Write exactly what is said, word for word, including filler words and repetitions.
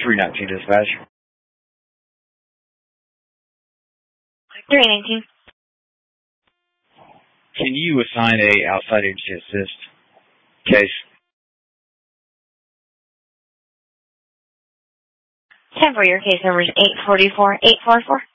three nineteen dispatch. three nineteen. Can you assign a outside agency assist case? ten for your case number is eight four four, eight four four.